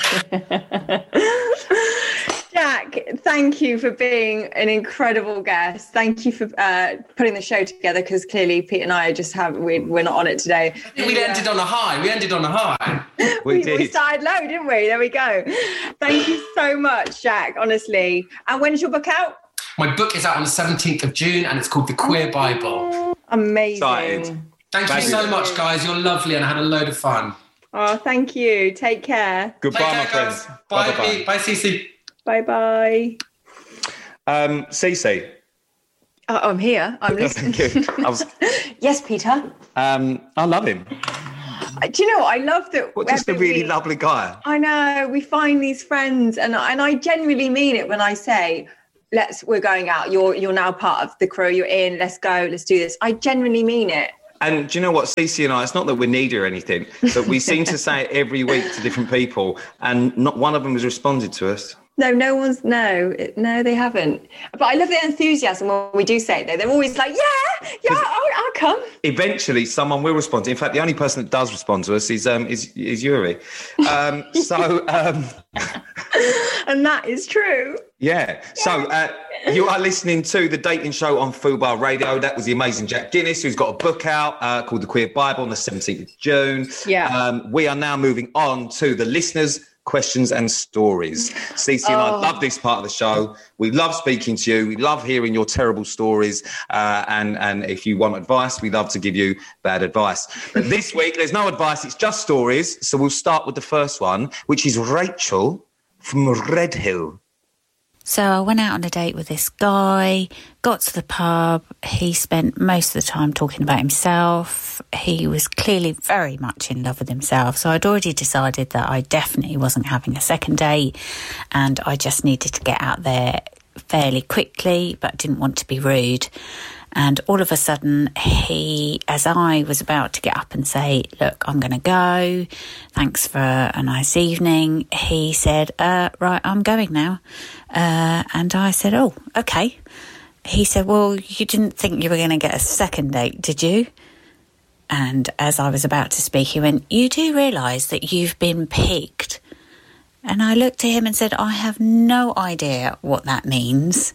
Jack, thank you for being an incredible guest. Thank you for uh, putting the show together, because clearly Pete and I just have we, we're not on it today. We ended on a high. We ended on a high. We we, did. we started low, didn't we? There we go. Thank you so much, Jack, honestly. And when's your book out? My book is out on the seventeenth of June and it's called The Queer Bible. Amazing. Excited. Thank you Thank so you. much, guys. You're lovely and I had a load of fun. Oh, thank you. Take care. Goodbye, Take my care, guys. friends. Bye, Bye-bye. Pete. Bye, Cece. Bye-bye. Um, Cece. Oh, I'm here. I'm listening. Good. I, was, Yes, Peter. um, I love him. Do you know what? I love that. What, just a every really week- lovely guy. I know, we find these friends, and and I genuinely mean it when I say, let's we're going out. You're you're now part of the crew. You're in. Let's go. Let's do this. I genuinely mean it. And do you know what, Cece and I, it's not that we're needy or anything, but we seem to say it every week to different people, and not one of them has responded to us. No, no one's no, it- no, they haven't. But I love the enthusiasm when we do say it. Though they're always like, yeah, yeah, I'll, I'll come. Eventually, someone will respond. In fact, the only person that does respond to us is um is is Yuri. Um, so um, And that is true. yeah. So uh, you are listening to the dating show on Fubar Radio. That was the amazing Jack Guinness, who's got a book out uh, called The Queer Bible on the seventeenth of June. Yeah. Um, we are now moving on to the listeners' questions and stories. Cece and I Oh. love this part of the show. We love speaking to you. We love hearing your terrible stories. Uh, and, and if you want advice, we love to give you bad advice. But this week, there's no advice. It's just stories. So we'll start with the first one, which is Rachel from Redhill. So I went out on a date with this guy, got to the pub. He spent most of the time talking about himself. He was clearly very much in love with himself. So I'd already decided that I definitely wasn't having a second date and I just needed to get out there fairly quickly, but didn't want to be rude. And all of a sudden, he, as I was about to get up and say, look, I'm going to go. Thanks for a nice evening. He said, uh, right, I'm going now. Uh, and I said, oh, okay. He said, well, you didn't think you were going to get a second date, did you? And as I was about to speak, he went, you do realise that you've been picked? And I looked at him and said, I have no idea what that means.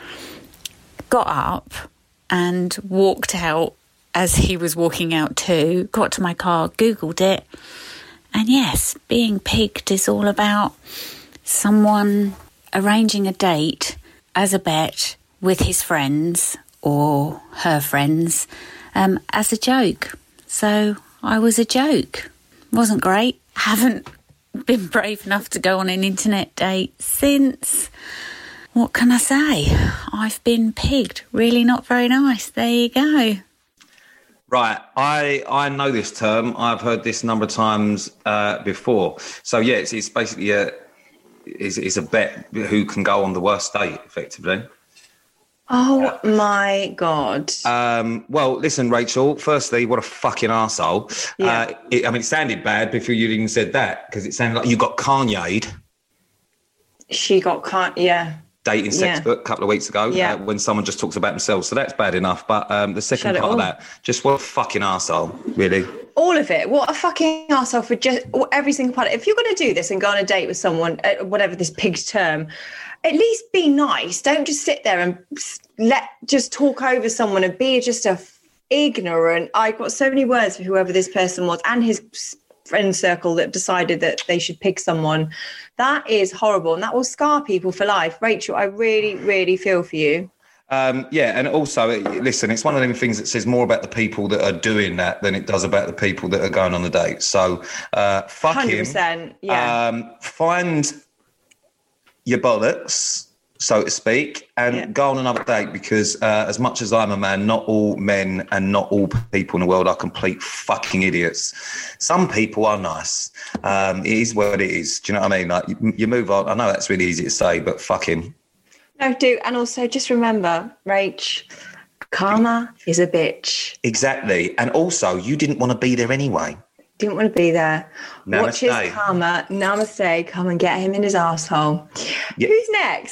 Got up and walked out as he was walking out too, got to my car, Googled it. And yes, being picked is all about someone arranging a date as a bet with his friends or her friends um, as a joke. So I was a joke. Wasn't great. Haven't been brave enough to go on an internet date since. What can I say? I've been pigged. Really not very nice. There you go. Right, I I know this term. I've heard this a number of times uh, before. So yeah, it's, it's basically a it's, it's a bet who can go on the worst date, effectively. Oh my God. Um, well, listen, Rachel. Firstly, what a fucking arsehole. Yeah. Uh, it, I mean, it sounded bad before you even said that because it sounded like you got Kanye'd. She got can't, yeah. Dating sex Yeah. book a couple of weeks ago Yeah. uh, when someone just talks about themselves. So that's bad enough. But um, the second Shut it part of all. that, just what a fucking arsehole, really. All of it. What a fucking arsehole for just every single part. If you're going to do this and go on a date with someone, uh, whatever this pig's term, at least be nice. Don't just sit there and let just talk over someone and be just a f- ignorant. I got so many words for whoever this person was and his friend circle that decided that they should pick someone. That is horrible, and that will scar people for life. Rachel, I really, really feel for you. Um, yeah, and also, it- listen, it's one of them things that says more about the people that are doing that than it does about the people that are going on the date. So, uh, fuck one hundred him. percent, yeah. Um, find your bollocks, so to speak, and Yeah. go on another date because uh, as much as I'm a man, not all men and not all people in the world are complete fucking idiots. Some people are nice. Um, it is what it is. Do you know what I mean? Like, you, you move on. I know that's really easy to say, but fuck him. No, do. And also just remember, Rach, karma is a bitch. Exactly. And also, you didn't want to be there anyway. Didn't want to be there. Namaste. Watch his karma. Namaste. Come and get him in his asshole. Yeah. Who's next?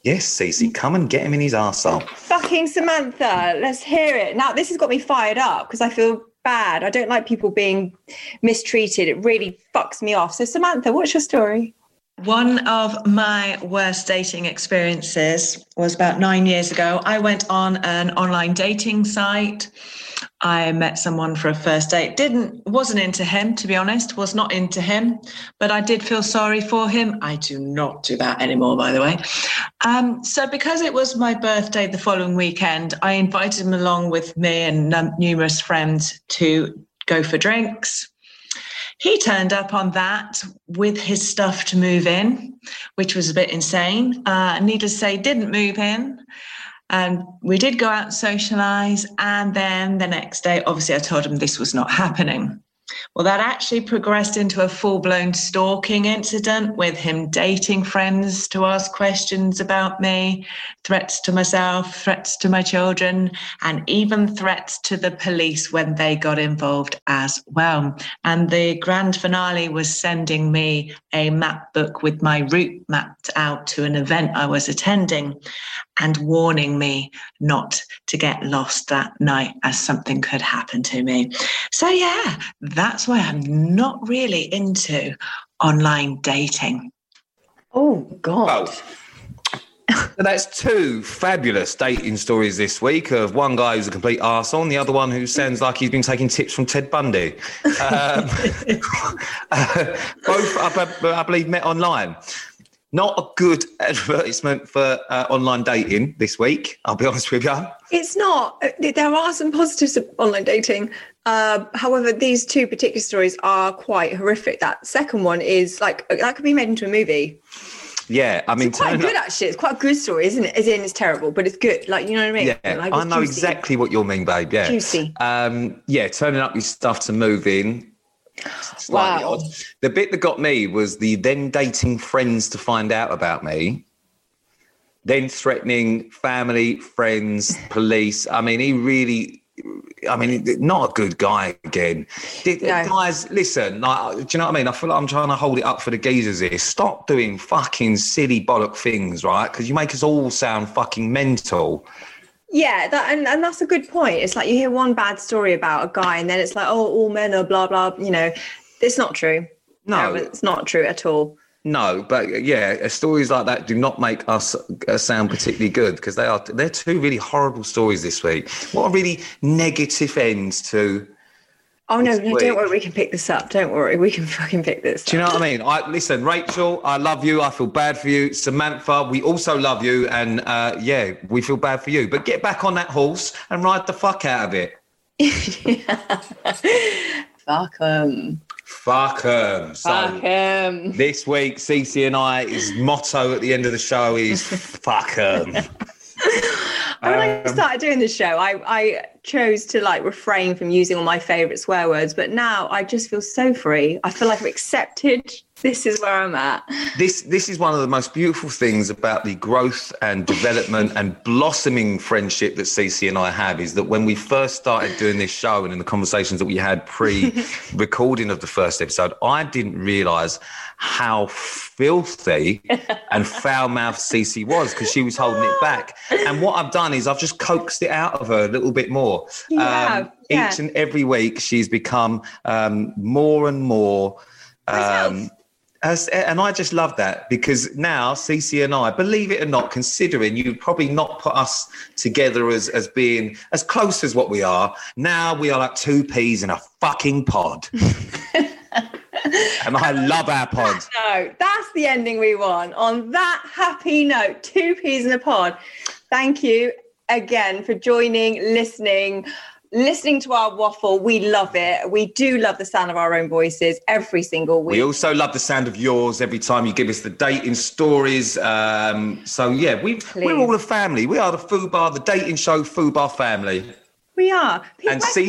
Yes, Cece, come and get him in his arsehole. Fucking Samantha, let's hear it. Now, this has got me fired up because I feel bad. I don't like people being mistreated. It really fucks me off. So, Samantha, what's your story? One of my worst dating experiences was about nine years ago. I went on an online dating site. I met someone for a first date. Didn't, wasn't into him, to be honest, was not into him, but I did feel sorry for him. I do not do that anymore, by the way. Um, so because it was my birthday the following weekend, I invited him along with me and um, numerous friends to go for drinks. He turned up on that with his stuff to move in, which was a bit insane. Uh, needless to say, didn't move in. And we did go out and socialise. And then the next day, obviously, I told him this was not happening. Well, that actually progressed into a full-blown stalking incident with him dating friends to ask questions about me, threats to myself, threats to my children, and even threats to the police when they got involved as well. And the grand finale was sending me a map book with my route mapped out to an event I was attending and warning me not to get lost that night as something could happen to me. So yeah, that's why I'm not really into online dating. Oh, God. Oh. That's two fabulous dating stories this week of one guy who's a complete arsehole and the other one who sounds like he's been taking tips from Ted Bundy. Um, uh, both, I, I believe, met online. Not a good advertisement for uh, online dating this week, I'll be honest with you. It's not. There are some positives of online dating. Uh, however, these two particular stories are quite horrific. That second one is like, that could be made into a movie. Yeah, I mean... It's quite good, up, actually. It's quite a good story, isn't it? As in, it's terrible, but it's good. Like, you know what I mean? Yeah, like, I know juicy. exactly what you mean, babe, yeah. Juicy. Um, yeah, turning up your stuff to move in. Slightly Wow. odd. The bit that got me was the then dating friends to find out about me, then threatening family, friends, police. I mean, he really... I mean, not a good guy again. No. Guys, listen, like, do you know what I mean? I feel like I'm trying to hold it up for the geezers here. Stop doing fucking silly bollock things, right? Because you make us all sound fucking mental. Yeah, that, and, and that's a good point. It's like you hear one bad story about a guy and then it's like, oh, all men are blah, blah, you know. It's not true. No. no it's not true at all. No, but yeah, stories like that do not make us uh, sound particularly good because they are, they're two really horrible stories this week. What a really negative end to... Oh, no, no, don't worry. We can pick this up. Don't worry. We can fucking pick this up. Do you know what I mean? I, listen, Rachel, I love you. I feel bad for you. Samantha, we also love you. And uh, yeah, we feel bad for you. But get back on that horse and ride the fuck out of it. Fuck 'em. Fuck 'em. So Fuck 'em. This week, Cece and I, his motto at the end of the show is fuck 'em. When I started doing the show, I, I chose to like refrain from using all my favourite swear words, but now I just feel so free. I feel like I've accepted this is where I'm at. This this is one of the most beautiful things about the growth and development and blossoming friendship that Cece and I have is that when we first started doing this show and in the conversations that we had pre-recording of the first episode, I didn't realise how filthy and foul-mouthed Cece was because she was holding it back. And what I've done is I've just coaxed it out of her a little bit more. Yeah, um, yeah. Each and every week she's become um, more and more... Um, As, and I just love that because now Cece and I, believe it or not, considering you'd probably not put us together as, as being as close as what we are, now we are like two peas in a fucking pod. And I love our pod. No, that's the ending we want. On that happy note, two peas in a pod. Thank you again for joining, listening. Listening to our waffle, we love it. We do love the sound of our own voices every single week. We also love the sound of yours every time you give us the dating stories. Um, so, yeah, we, we're all a family. We are the Fubar, the dating show Fubar family. We are. And Cece,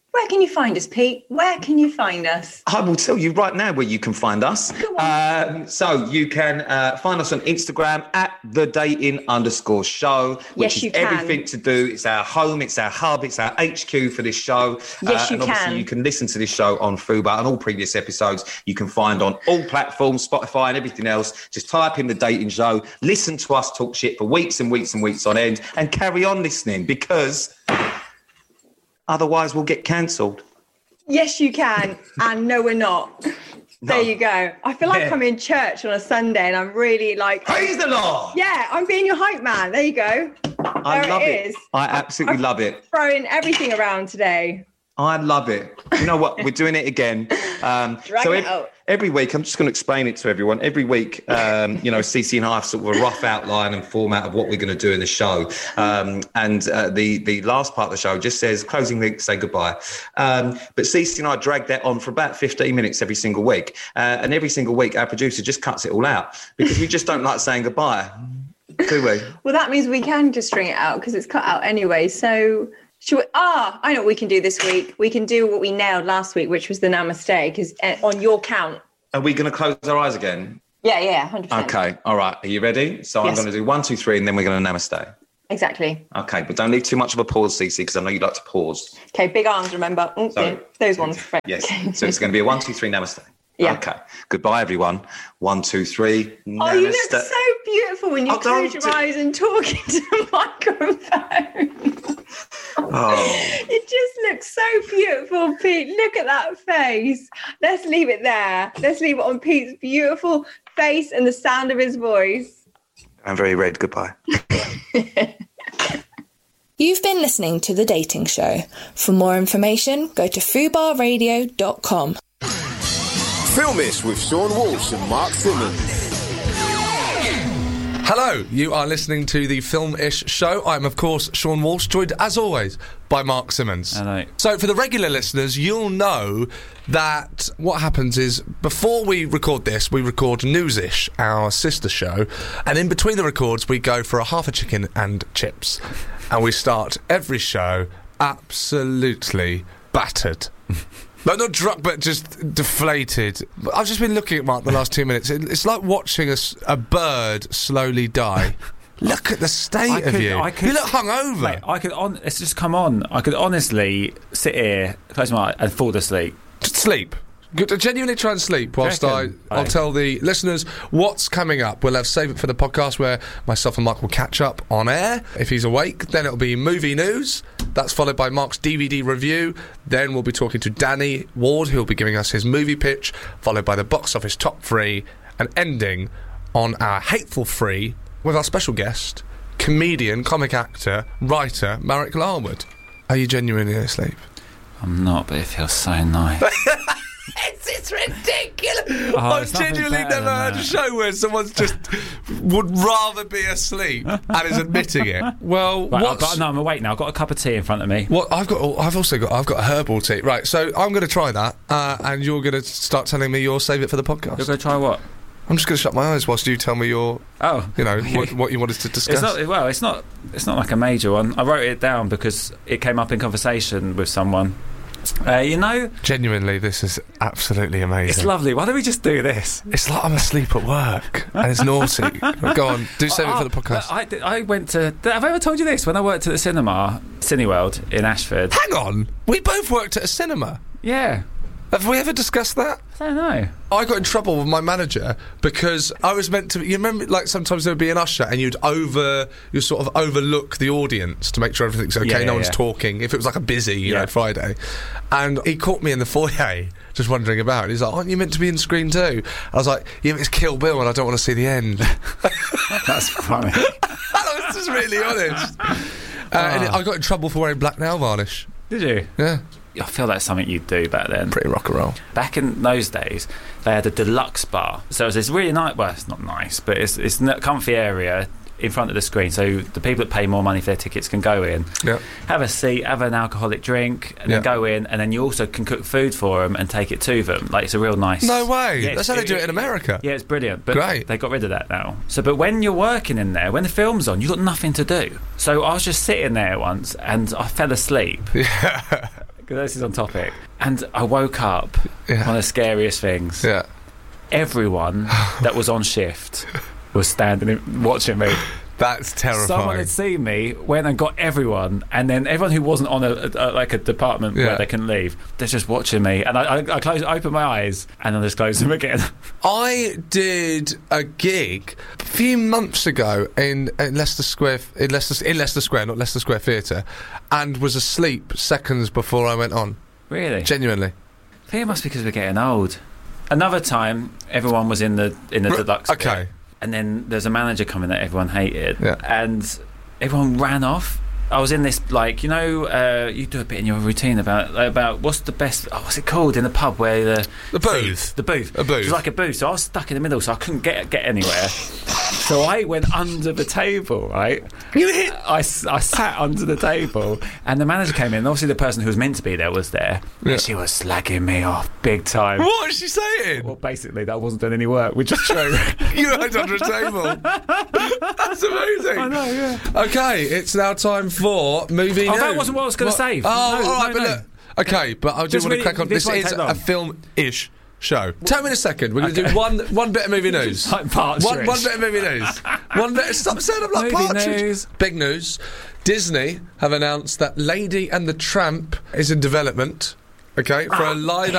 Where can you find us, Pete? Where can you find us? I will tell you right now where you can find us. Um, so you can uh, find us on Instagram at the dating underscore show, which Yes, is you can. everything to do. It's our home, it's our hub, it's our H Q for this show. Yes, you and obviously can. you can listen to this show on Fubar and all previous episodes. You can find on all platforms, Spotify and everything else. Just type in the dating show, listen to us talk shit for weeks and weeks and weeks on end, and carry on listening, because otherwise we'll get cancelled. Yes, you can. And no, we're not. No. There you go. I feel like Yeah. I'm in church on a Sunday and I'm really like, Praise the Lord! yeah, I'm being your hype man. There you go. I There love it it. is. I absolutely I'm love it. Throwing everything around today. I love it. You know what? We're doing it again. Um, Drag so it ev- out. every week, I'm just going to explain it to everyone. Every week, um, you know, Cece and I have sort of a rough outline and format of what we're going to do in the show. Um, and uh, the the last part of the show just says closing link, say goodbye. Um, but Cece and I drag that on for about fifteen minutes every single week. Uh, and every single week, our producer just cuts it all out because we just don't like saying goodbye, do we? Well, that means we can just string it out because it's cut out anyway. So, should we? Ah, I know what we can do this week. We can do what we nailed last week, which was the namaste, because uh, on your count. Are we going to close our eyes again? Yeah, yeah, one hundred percent. Okay. All right. Are you ready? So Yes. I'm going to do one, two, three, and then we're going to namaste. Exactly. Okay, but don't leave too much of a pause, Cece, because I know you like to pause. Okay, big arms, remember. Mm, So- yeah, those ones. Right. Yes. So it's going to be a one, two, three, namaste. Yeah. Okay. Goodbye, everyone. One, two, three. Oh, you look namaste. so beautiful when you Oh, close don't your do- eyes and talk into the microphone. Oh. It just looks so beautiful, Pete. Look at that face. Let's leave it there. Let's leave it on Pete's beautiful face and the sound of his voice. I'm very red. Goodbye. You've been listening to The Dating Show. For more information, go to fubar radio dot com. Filmish with Sean Walsh and Mark Simmons. Hello, you are listening to the Film-ish show. I'm, of course, Sean Walsh, joined, as always, by Mark Simmons. Hello. So, for the regular listeners, you'll know that what happens is, before we record this, we record Newsish, our sister show, and in between the records, we go for a half a chicken and chips. And we start every show absolutely battered. Like, not drunk, but just deflated. I've just been looking at Mark the last two minutes. It, it's like watching a, s- a bird slowly die. Look at the state I of could- you. I could- You look hungover. Mate, I could on. It's just come on. I could honestly sit here, close my eyes, and fall asleep. Just sleep. Good- Genuinely try and sleep whilst I, Reckon? I'll Aye. tell the listeners what's coming up. We'll have Save It for the podcast where myself and Mark will catch up on air. If he's awake, then it'll be movie news. That's followed by Mark's D V D review. Then we'll be talking to Danny Ward, who'll be giving us his movie pitch, followed by the box office top three, and ending on our Hateful Free with our special guest, comedian, comic actor, writer, Marek Larwood. Are you genuinely asleep? I'm not, but it feels so nice. It's, it's ridiculous. Oh, I've there's nothing genuinely better never than heard a that. show where someone's just would rather be asleep and is admitting it. Well, Right, I've what's, got, no, I'm awake now. I've got a cup of tea in front of me. what I've got, I've also got, I've got a herbal tea. Right, so I'm going to try that, uh, and you're going to start telling me your save it for the podcast. You're going to try what? I'm just going to shut my eyes whilst you tell me your, Oh, you know, what, what you wanted to discuss. It's not well. It's not. It's not like a major one. I wrote it down because it came up in conversation with someone. Uh, you know, Genuinely, this is absolutely amazing. it's lovely. Why don't we just do this? It's like I'm asleep at work, and it's naughty. Go on, do save it Oh, for the podcast. I, did- I went to. Have I ever told you this? When I worked at the cinema, Cineworld in Ashford. Hang on, we both worked at a cinema. Yeah, Have we ever discussed that? I don't know. I got in trouble with my manager because I was meant to. You remember, like sometimes there would be an usher, and you'd over, you sort of overlook the audience to make sure everything's okay. Yeah, no yeah, one's yeah. talking. If it was like a busy, you Yeah. know, Friday, and he caught me in the foyer, just wandering about. He's like, "Aren't you meant to be in Screen two?" I was like, "Yeah, but it's Kill Bill, and I don't want to see the end." That's funny. I was just really honest. Uh, and Ah. I got in trouble for wearing black nail varnish. Did you? Yeah, I feel like something you'd do back then. pretty rock and roll. Back in those days, they had a deluxe bar. So it was this really nice, well, it's not nice, but it's it's a comfy area in front of the screen. So the people that pay more money for their tickets can go in, Yeah. have a seat, have an alcoholic drink, and then Yeah. go in, and then you also can cook food for them and take it to them. Like, it's a real nice... No way. Yeah, That's how they do it in America. Yeah, it's brilliant. But Great. they got rid of that now. So, but when you're working in there, when the film's on, you've got nothing to do. So I was just sitting there once, and I fell asleep. Yeah. this is on topic. And I woke up, Yeah. one of the scariest things. Yeah. Everyone that was on shift was standing in, watching me. That's terrifying. Someone had seen me, went and got everyone, and then everyone who wasn't on a, a like a department Yeah. where they can leave, they're just watching me. And I, I, I close, open my eyes, and then I just close them again. I did a gig a few months ago in, in Leicester Square, in Leicester, in Leicester Square, not Leicester Square Theatre, and was asleep seconds before I went on. Really? Genuinely. I think it must be because we're getting old. Another time, everyone was in the in the R- deluxe. okay. bit, and then there's a manager coming that everyone hated, Yeah. and everyone ran off. I was in this, like, you know, uh, you do a bit in your routine about about what's the best, oh, what's it called in the pub where the The booth. the booth, A booth. It was like a booth. So I was stuck in the middle, so I couldn't get get anywhere. So I went under the table, right? I, s- I sat under the table, and the manager came in. And obviously, the person who was meant to be there was there. Yeah. And she was slagging me off big time. What was she saying? Well, basically, that wasn't doing any work, which is true. You had under a table. That's amazing. I know, yeah. Okay, it's now time for movie Oh, news. that wasn't what I was gonna What- say. Oh, No, all right, no, but no. look. Okay, but I do Just want to really- crack on. this This won't is take a long. film-ish show. Tell me in a second. We're going to Okay. do one one bit of movie news. Like Partridge. One, one bit of movie news. One bit. Stop saying I'm like Movie Partridge. news. Big news. Disney have announced that Lady and the Tramp is in development. Okay, for a live